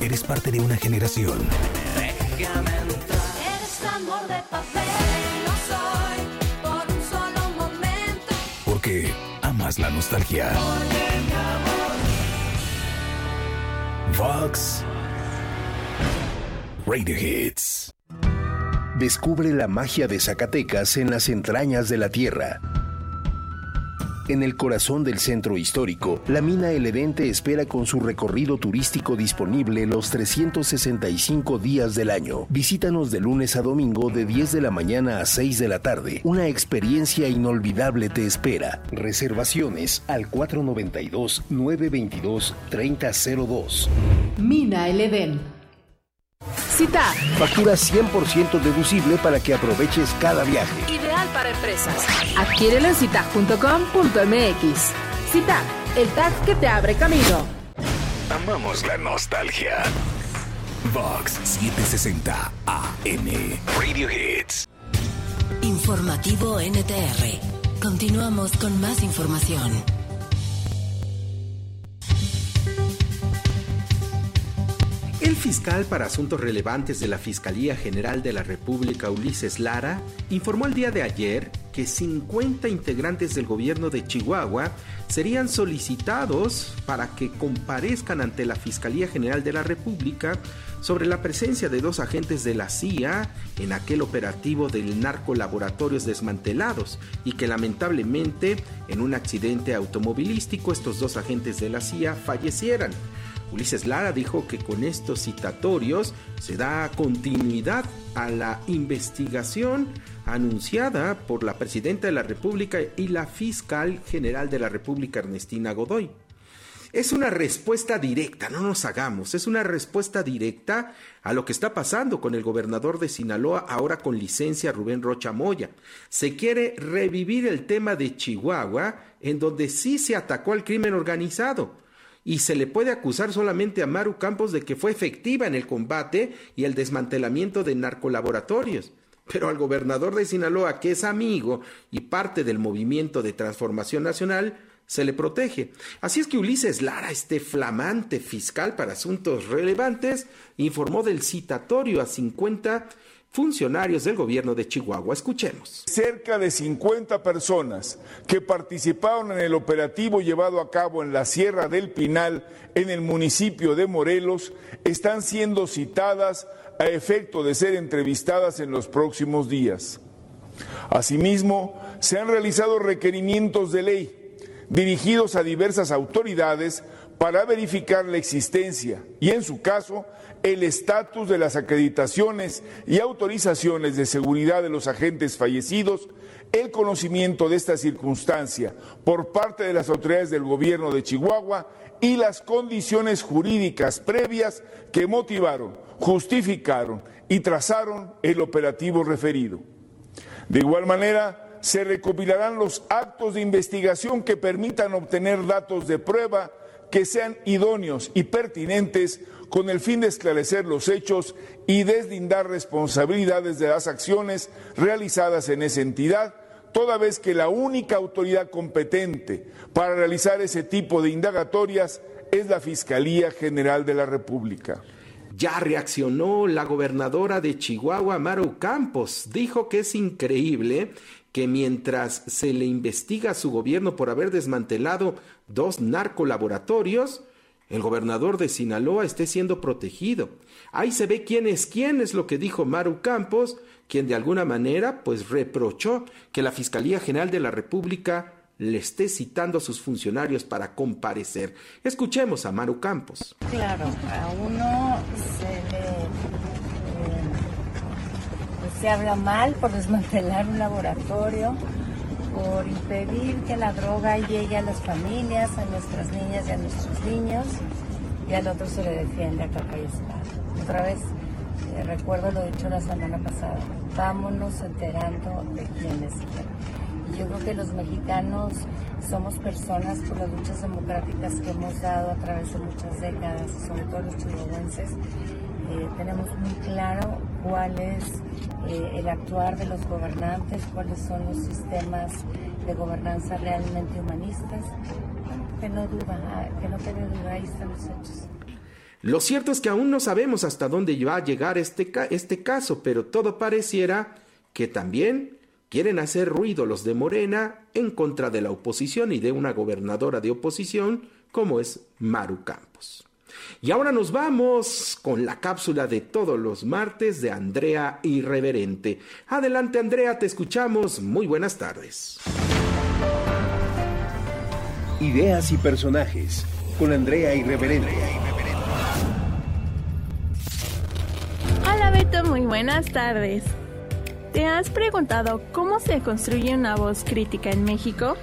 Eres parte de una generación. Déjame entrar. Eres amor de papel, no soy por un solo momento. Porque amas la nostalgia. Porque mi amor. Vox Radio Hits. Descubre la magia de Zacatecas en las entrañas de la tierra. En el corazón del centro histórico, la mina El Edén te espera con su recorrido turístico disponible los 365 días del año. Visítanos de lunes a domingo de 10 de la mañana a 6 de la tarde. Una experiencia inolvidable te espera. Reservaciones al 492-922-3002. Mina El Edén. CITAD. Factura 100% deducible para que aproveches cada viaje. Ideal para empresas. Adquiérelo en citag.com.mx. CITAD, el tag que te abre camino. Amamos la nostalgia. Vox 760 AM Radio Hits. Informativo NTR. Continuamos con más información. El fiscal para asuntos relevantes de la Fiscalía General de la República, Ulises Lara, informó el día de ayer que 50 integrantes del gobierno de Chihuahua serían solicitados para que comparezcan ante la Fiscalía General de la República sobre la presencia de 2 agentes de la CIA en aquel operativo del narcolaboratorios desmantelados y que lamentablemente en un accidente automovilístico estos 2 agentes de la CIA fallecieran. Ulises Lara dijo que con estos citatorios se da continuidad a la investigación anunciada por la Presidenta de la República y la Fiscal General de la República, Ernestina Godoy. Es una respuesta directa, no nos hagamos, es una respuesta directa a lo que está pasando con el gobernador de Sinaloa, ahora con licencia, Rubén Rocha Moya. Se quiere revivir el tema de Chihuahua, en donde sí se atacó al crimen organizado. Y se le puede acusar solamente a Maru Campos de que fue efectiva en el combate y el desmantelamiento de narcolaboratorios. Pero al gobernador de Sinaloa, que es amigo y parte del movimiento de transformación nacional, se le protege. Así es que Ulises Lara, este flamante fiscal para asuntos relevantes, informó del citatorio a 50 funcionarios del gobierno de Chihuahua. Escuchemos. Cerca de 50 personas que participaron en el operativo llevado a cabo en la Sierra del Pinal, en el municipio de Morelos, están siendo citadas a efecto de ser entrevistadas en los próximos días. Asimismo, se han realizado requerimientos de ley dirigidos a diversas autoridades para verificar la existencia y, en su caso, el estatus de las acreditaciones y autorizaciones de seguridad de los agentes fallecidos, el conocimiento de esta circunstancia por parte de las autoridades del gobierno de Chihuahua y las condiciones jurídicas previas que motivaron, justificaron y trazaron el operativo referido. De igual manera, se recopilarán los actos de investigación que permitan obtener datos de prueba que sean idóneos y pertinentes con el fin de esclarecer los hechos y deslindar responsabilidades de las acciones realizadas en esa entidad, toda vez que la única autoridad competente para realizar ese tipo de indagatorias es la Fiscalía General de la República. Ya reaccionó la gobernadora de Chihuahua, Maru Campos. Dijo que es increíble que mientras se le investiga a su gobierno por haber desmantelado 2 narcolaboratorios, el gobernador de Sinaloa esté siendo protegido. Ahí se ve quién es lo que dijo Maru Campos, quien de alguna manera pues reprochó que la Fiscalía General de la República le esté citando a sus funcionarios para comparecer. Escuchemos a Maru Campos. Claro, a uno se habla mal por desmantelar un laboratorio, por impedir que la droga llegue a las familias, a nuestras niñas y a nuestros niños, y al otro se le defiende a capa y espada. Otra vez, recuerdo lo dicho la semana pasada, vámonos enterando de quiénes son. Y yo creo que los mexicanos somos personas por las luchas democráticas que hemos dado a través de muchas décadas, sobre todo los chihuahuenses. Tenemos muy claro cuál es el actuar de los gobernantes, cuáles son los sistemas de gobernanza realmente humanistas. Que no quede duda, ahí están los hechos. Lo cierto es que aún no sabemos hasta dónde va a llegar este caso, pero todo pareciera que también quieren hacer ruido los de Morena en contra de la oposición y de una gobernadora de oposición como es Maru Campos. Y ahora nos vamos con la cápsula de todos los martes de Andrea Irreverente. Adelante, Andrea, te escuchamos. Muy buenas tardes. Ideas y personajes con Andrea Irreverente. Hola Beto, muy buenas tardes. ¿Te has preguntado cómo se construye una voz crítica en México?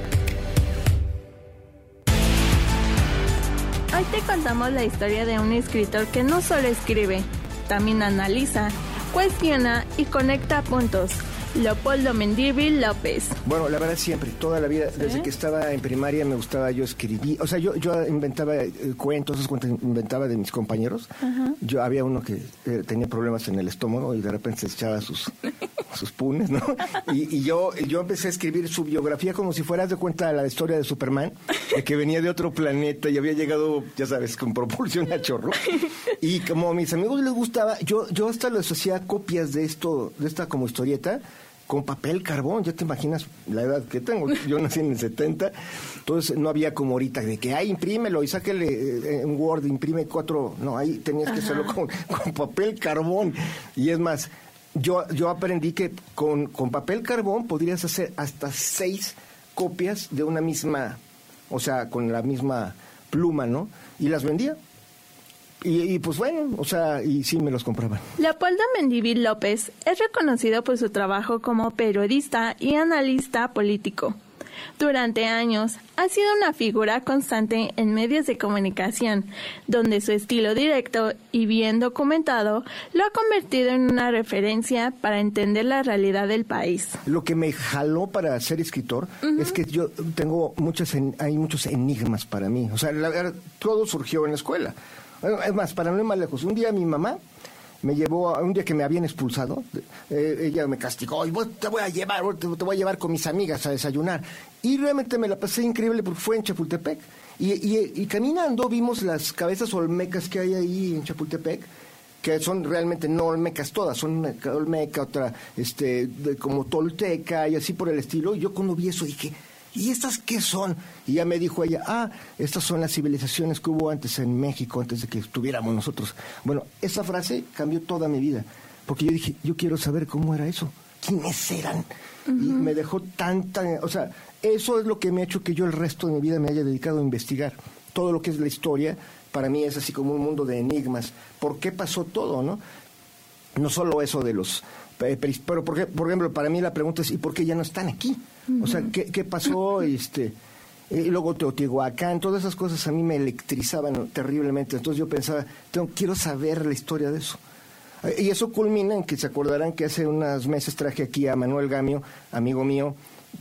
Hoy te contamos la historia de un escritor que no solo escribe, también analiza, cuestiona y conecta puntos. Leopoldo Mendívil López. Bueno, la verdad siempre, toda la vida, desde que estaba en primaria me gustaba, yo escribí, o sea, yo inventaba cuentos, esos cuentos inventaba de mis compañeros. Uh-huh. Yo había uno que tenía problemas en el estómago y de repente se echaba sus punes, ¿no? Y yo empecé a escribir su biografía como si fueras de cuenta la historia de Superman, que venía de otro planeta y había llegado, ya sabes, con propulsión a chorro. Y como a mis amigos les gustaba, yo hasta les hacía copias de esta como historieta, con papel carbón. Ya te imaginas la edad que tengo. Yo nací en el 70, entonces no había como ahorita de que, imprímelo y sáquele en Word, imprime 4. No, ahí tenías que hacerlo con papel carbón. Y es más, yo aprendí que con papel carbón podrías hacer hasta 6 copias de una misma, o sea, con la misma pluma, ¿no? Y las vendía. Y pues bueno, o sea, y sí me los compraban. Leopoldo Mendívil López es reconocido por su trabajo como periodista y analista político. Durante años ha sido una figura constante en medios de comunicación, donde su estilo directo y bien documentado lo ha convertido en una referencia para entender la realidad del país. Lo que me jaló para ser escritor es que yo tengo hay muchos enigmas para mí. O sea, todo surgió en la escuela. Es más, para no ir más lejos, un día mi mamá me llevó, un día que me habían expulsado, ella me castigó, y te voy a llevar con mis amigas a desayunar. Y realmente me la pasé increíble porque fue en Chapultepec. Y caminando vimos las cabezas olmecas que hay ahí en Chapultepec, que son realmente no olmecas todas, son una olmeca, otra como tolteca y así por el estilo. Y yo cuando vi eso dije, ¿y estas qué son? Y ya me dijo ella, estas son las civilizaciones que hubo antes en México, antes de que estuviéramos nosotros. Bueno, esa frase cambió toda mi vida, porque yo dije, yo quiero saber cómo era eso, quiénes eran. Uh-huh. Y me dejó o sea, eso es lo que me ha hecho que yo el resto de mi vida me haya dedicado a investigar. Todo lo que es la historia, para mí es así como un mundo de enigmas. ¿Por qué pasó todo, no? No solo eso de los... Pero, por ejemplo, para mí la pregunta es, ¿y por qué ya no están aquí? O sea, ¿qué pasó? Y luego Teotihuacán, todas esas cosas a mí me electrizaban terriblemente. Entonces yo pensaba, quiero saber la historia de eso. Y eso culmina en que se acordarán que hace unos meses traje aquí a Manuel Gamio, amigo mío,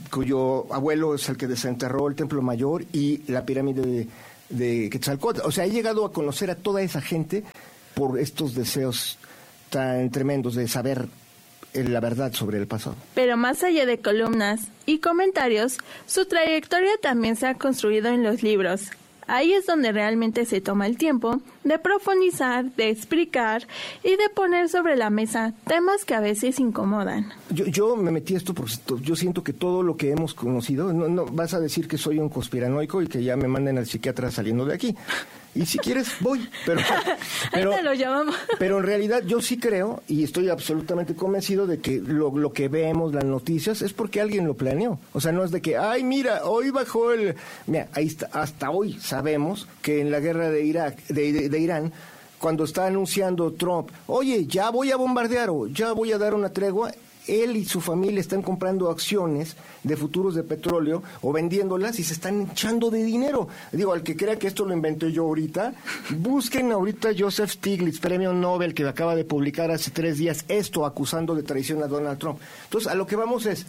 cuyo abuelo es el que desenterró el Templo Mayor y la pirámide de Quetzalcóatl. O sea, he llegado a conocer a toda esa gente por estos deseos tan tremendos de saber la verdad sobre el pasado. Pero más allá de columnas y comentarios, su trayectoria también se ha construido en los libros. Ahí es donde realmente se toma el tiempo de profundizar, de explicar y de poner sobre la mesa temas que a veces incomodan. Yo me metí esto porque yo siento que todo lo que hemos conocido, no vas a decir que soy un conspiranoico y que ya me manden al psiquiatra saliendo de aquí. Y si quieres, voy. Pero ahorita lo llamamos. Pero en realidad yo sí creo y estoy absolutamente convencido de que lo que vemos, las noticias, es porque alguien lo planeó. O sea, no es de que, mira, hoy bajó el... Mira, ahí está, hasta hoy sabemos que en la guerra de Irán, cuando está anunciando Trump, oye, ya voy a bombardear o ya voy a dar una tregua, él y su familia están comprando acciones de futuros de petróleo o vendiéndolas y se están echando de dinero. Digo, al que crea que esto lo inventé yo ahorita, busquen ahorita Joseph Stiglitz, premio Nobel, que acaba de publicar hace 3 días esto, acusando de traición a Donald Trump. Entonces, a lo que vamos es...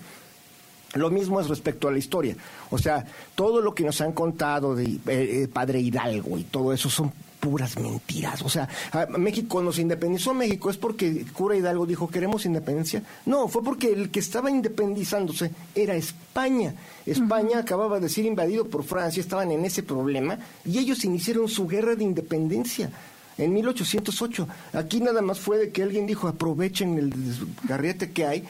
Lo mismo es respecto a la historia. O sea, todo lo que nos han contado de Padre Hidalgo y todo eso son puras mentiras. O sea, México, cuando se independizó México, ¿es porque el cura Hidalgo dijo queremos independencia? No, fue porque el que estaba independizándose era España. España acababa de ser invadido por Francia, estaban en ese problema y ellos iniciaron su guerra de independencia. en 1808. Aquí nada más fue de que alguien dijo, aprovechen el desgarriete que hay,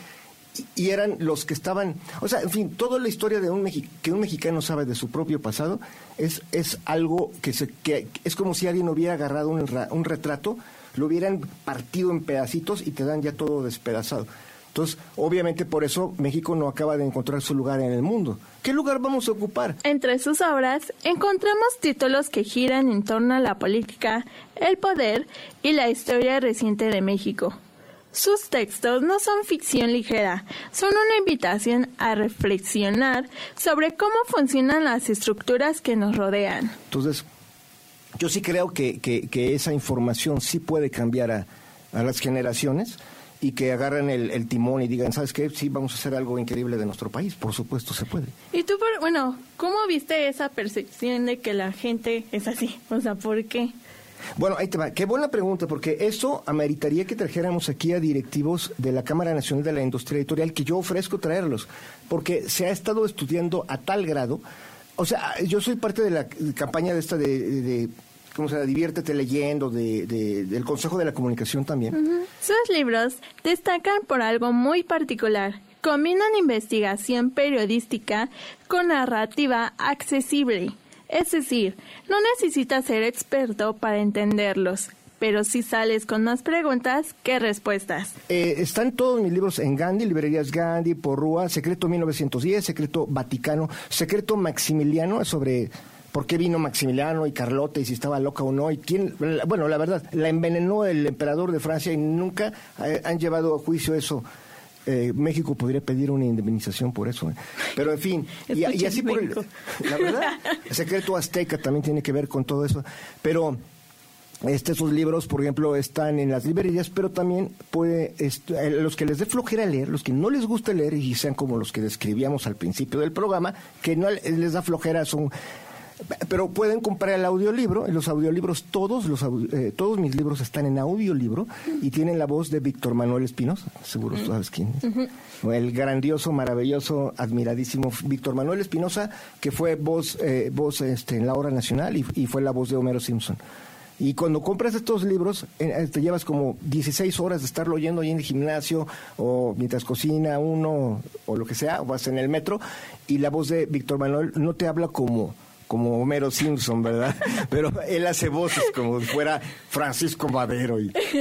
y eran los que estaban, o sea, en fin, toda la historia de que un mexicano sabe de su propio pasado es algo que es como si alguien hubiera agarrado un retrato, lo hubieran partido en pedacitos y te dan ya todo despedazado. Entonces, obviamente por eso México no acaba de encontrar su lugar en el mundo. ¿Qué lugar vamos a ocupar? Entre sus obras encontramos títulos que giran en torno a la política, el poder y la historia reciente de México. Sus textos no son ficción ligera, son una invitación a reflexionar sobre cómo funcionan las estructuras que nos rodean. Entonces, yo sí creo que esa información sí puede cambiar a las generaciones y que agarren el timón y digan, ¿sabes qué? Sí, vamos a hacer algo increíble de nuestro país. Por supuesto, se puede. Y tú, ¿cómo viste esa percepción de que la gente es así? O sea, ¿por qué? Bueno, ahí te va. Qué buena pregunta, porque eso ameritaría que trajéramos aquí a directivos de la Cámara Nacional de la Industria Editorial, que yo ofrezco traerlos, porque se ha estado estudiando a tal grado. O sea, yo soy parte de la campaña de esta de ¿cómo se llama? Diviértete leyendo, del Consejo de la Comunicación también. Uh-huh. Sus libros destacan por algo muy particular. Combinan investigación periodística con narrativa accesible. Es decir, no necesitas ser experto para entenderlos, pero sí sales con más preguntas que respuestas. Están todos mis libros en Gandhi, librerías Gandhi, Porrúa, Secreto 1910, Secreto Vaticano, Secreto Maximiliano, sobre por qué vino Maximiliano y Carlota y si estaba loca o no, y quién, bueno, la verdad, la envenenó el emperador de Francia y nunca han llevado a juicio eso. México podría pedir una indemnización por eso, pero en fin, y así por la verdad, el Secreto Azteca también tiene que ver con todo eso, pero esos libros, por ejemplo, están en las librerías, pero también los que les dé flojera leer, los que no les gusta leer y sean como los que describíamos al principio del programa, que no les da flojera, pero pueden comprar el audiolibro. En los audiolibros, todos mis libros están en audiolibro y tienen la voz de Víctor Manuel Espinosa, seguro tú sabes quién es. Uh-huh. El grandioso, maravilloso, admiradísimo Víctor Manuel Espinosa, que fue voz en la Hora Nacional y fue la voz de Homero Simpson. Y cuando compras estos libros, te llevas como 16 horas de estarlo oyendo ahí en el gimnasio o mientras cocina uno o lo que sea, o vas en el metro, y la voz de Víctor Manuel no te habla como Homero Simpson, ¿verdad? Pero él hace voces como si fuera Francisco Madero.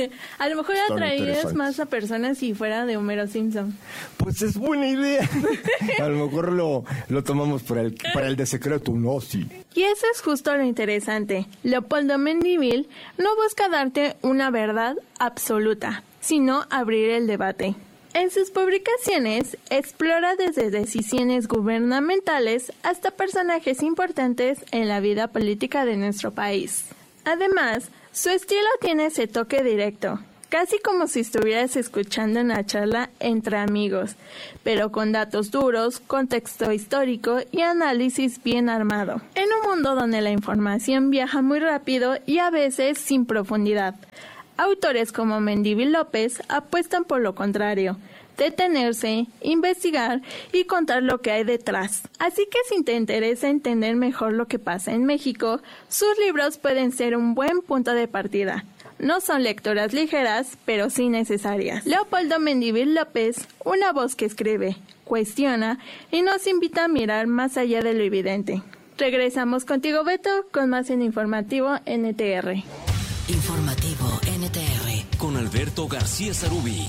A lo mejor atraerías más a personas si fuera de Homero Simpson. Pues es buena idea. A lo mejor lo tomamos para el de Secreto, no, sí. Y eso es justo lo interesante. Leopoldo Mendívil no busca darte una verdad absoluta, sino abrir el debate. En sus publicaciones explora desde decisiones gubernamentales hasta personajes importantes en la vida política de nuestro país. Además, su estilo tiene ese toque directo, casi como si estuvieras escuchando una charla entre amigos, pero con datos duros, contexto histórico y análisis bien armado. En un mundo donde la información viaja muy rápido y a veces sin profundidad, autores como Mendívil López apuestan por lo contrario: detenerse, investigar y contar lo que hay detrás. Así que si te interesa entender mejor lo que pasa en México, sus libros pueden ser un buen punto de partida. No son lecturas ligeras, pero sí necesarias. Leopoldo Mendívil López, una voz que escribe, cuestiona y nos invita a mirar más allá de lo evidente. Regresamos contigo, Beto, con más en Informativo NTR. Informativo NTR con Alberto García Sarubi.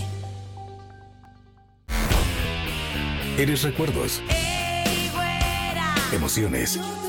Eres recuerdos, emociones,